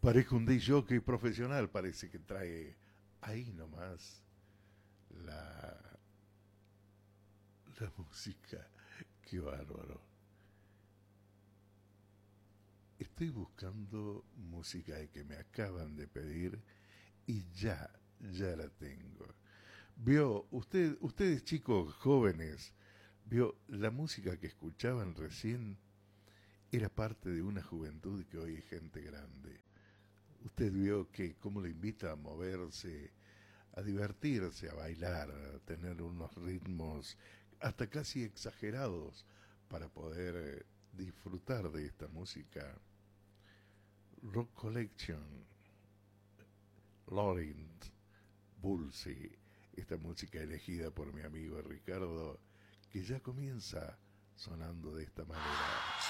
Parezco un disc jockey profesional, parece que trae ahí nomás la, la música. Qué bárbaro. Estoy buscando música que me acaban de pedir y ya la tengo. Vio, ustedes chicos jóvenes, vio, la música que escuchaban recién era parte de una juventud que hoy es gente grande. Usted vio que cómo le invita a moverse, a divertirse, a bailar, a tener unos ritmos hasta casi exagerados para poder disfrutar de esta música. Rock Collection, Laurent, Bulsi, esta música elegida por mi amigo Ricardo, que ya comienza sonando de esta manera.